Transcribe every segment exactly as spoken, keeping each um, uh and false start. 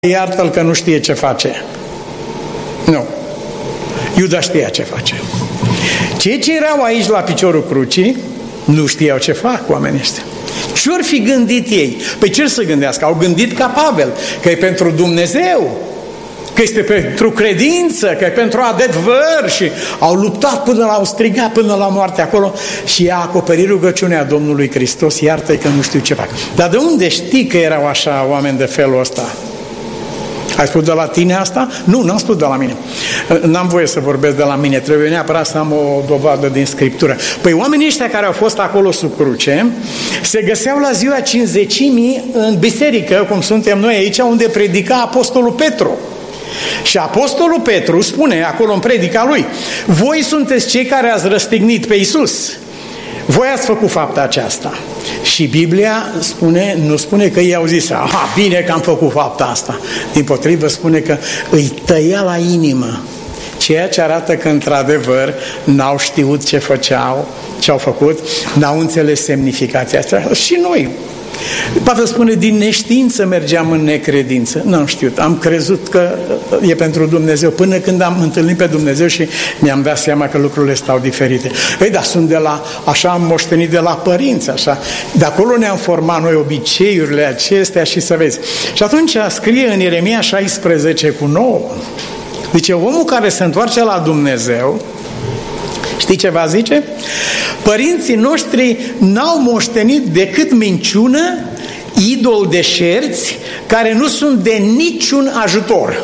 iartă-l că nu știe ce face. Nu. Iuda știa ce face. Cei ce erau aici la piciorul crucii nu știau ce fac oamenii ăștia. Ce-or fi gândit ei? Păi ce să gândească? Au gândit ca Pavel, că e pentru Dumnezeu, că este pentru credință, că e pentru adevăr, și au luptat până la, au strigat până la moarte acolo și i-a acoperit rugăciunea Domnului Hristos, iartă-i că nu știu ce fac. Dar de unde știi că erau așa oameni de felul ăsta? Ai spus de la tine asta? Nu, n-am spus de la mine. N-am voie să vorbesc de la mine, trebuie neapărat să am o dovadă din Scriptură. Păi oamenii ăștia care au fost acolo sub cruce se găseau la ziua Cincizecimii în biserică, cum suntem noi aici, unde predica Apostolul Petru. Și Apostolul Petru spune acolo în predica lui: voi sunteți cei care ați răstignit pe Iisus. Voi ați făcut fapta aceasta. Și Biblia spune, nu spune că ei au zis: aha, bine că am făcut fapta asta. Dimpotrivă spune că îi tăia la inimă, ceea ce arată că într-adevăr n-au știut ce făceau, ce au făcut, n-au înțeles semnificația asta. Și noi, Pavel spune, din neștiință mergeam în necredință. N-am știut, am crezut că e pentru Dumnezeu, până când am întâlnit pe Dumnezeu și mi-am dat seama că lucrurile stau diferite. Păi da, sunt de la, așa am moștenit de la părinți, așa. De acolo ne-am format noi obiceiurile acestea și să vezi. Și atunci scrie în Ieremia șaisprezece cu nouă, zice, omul care se întoarce la Dumnezeu, știi ce va zice? Părinții noștri n-au moștenit decât minciună, idol de șerți, care nu sunt de niciun ajutor.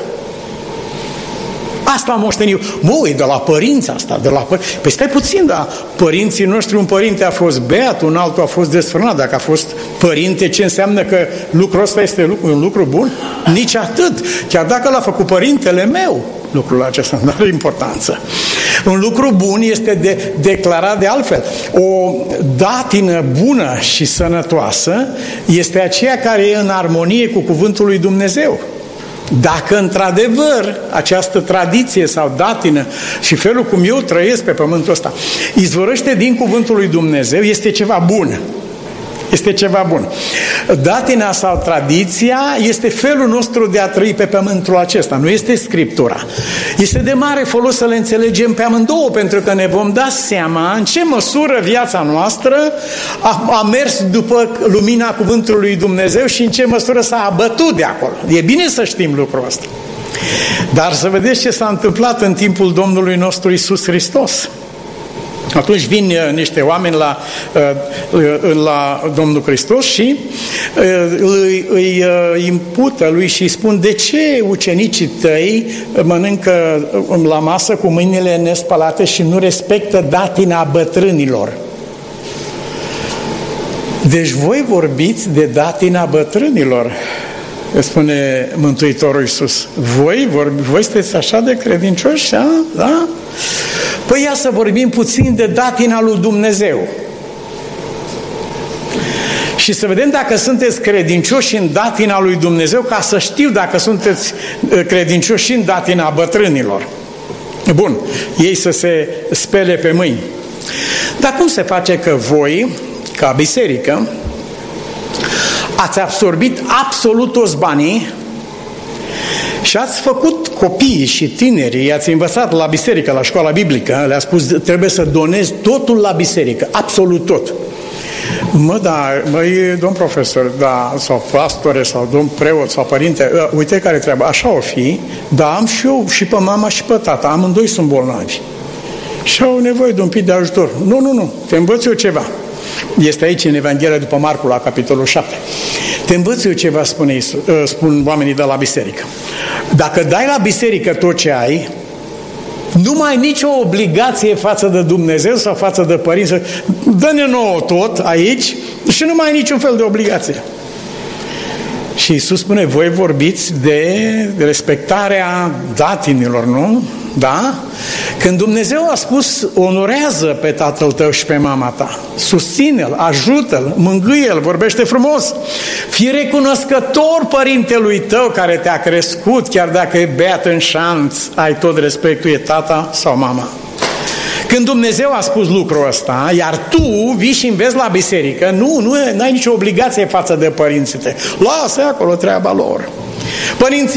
Asta am moștenit. Mă, e de la părinți asta, de la părinți. Păi stai puțin, dar părinții noștri, un părinte a fost beat, un altul a fost desfrânat. Dacă a fost părinte, ce înseamnă că lucrul ăsta este un lucru bun? Nici atât. Chiar dacă l-a făcut părintele meu, lucrul acesta nu are importanță. Un lucru bun este de, declarat de altfel. O datină bună și sănătoasă este aceea care e în armonie cu cuvântul lui Dumnezeu. Dacă într-adevăr această tradiție sau datină și felul cum eu trăiesc pe pământul ăsta izvorăște din cuvântul lui Dumnezeu, este ceva bun. Este ceva bun. Datina sau tradiția este felul nostru de a trăi pe pământul acesta, nu este Scriptura. Este de mare folos să le înțelegem pe amândouă, pentru că ne vom da seama în ce măsură viața noastră a, a mers după lumina cuvântului lui Dumnezeu și în ce măsură s-a abătut de acolo. E bine să știm lucrul ăsta. Dar să vedeți ce s-a întâmplat în timpul Domnului nostru Iisus Hristos. Atunci vin niște oameni la, la Domnul Hristos și îi, îi impută lui și îi spun: de ce ucenicii tăi mănâncă la masă cu mâinile nespălate și nu respectă datina bătrânilor? Deci voi vorbiți de datina bătrânilor, spune Mântuitorul Iisus. Voi, vorbi, voi sunteți așa de credincioși, a? Da? Păi ia să vorbim puțin de datina lui Dumnezeu. Și să vedem dacă sunteți credincioși în datina lui Dumnezeu, ca să știu dacă sunteți credincioși în datina bătrânilor. Bun, ei să se spele pe mâini. Dar cum se face că voi, ca biserică, ați absorbit absolut toți banii și ați făcut copiii și tinerii, i-ați învățat la biserică, la școala biblică, le-a spus: trebuie să donezi totul la biserică, absolut tot. Mă, da, măi, domn profesor, da, sau pastore, sau domn preot, sau părinte, uite care treabă, așa o fi, da, am și eu, și pe mama și pe tata, amândoi sunt bolnavi. Și au nevoie de un pic de ajutor. Nu, nu, nu, te învăț eu ceva. Este aici în Evanghelia după Marcu, la capitolul șapte. Te învăț eu ceva, spune Iisus, spun oamenii de la biserică. Dacă dai la biserică tot ce ai, nu mai ai nicio obligație față de Dumnezeu sau față de părinți. Dă-ne nouă tot aici și nu mai ai niciun fel de obligație. Și Iisus spune: voi vorbiți de respectarea datinilor, nu? Da? Când Dumnezeu a spus: onorează pe tatăl tău și pe mama ta, susține-l, ajută-l, mângâie-l, vorbește frumos, fii recunoscător părintelui tău care te-a crescut, chiar dacă e beat în șanț, ai tot respectul, e tata sau mama. Când Dumnezeu a spus lucrul ăsta, iar tu vii și înveți la biserică, nu, nu ai nicio obligație față de părinții tăi. Lasă acolo treaba lor. Părinții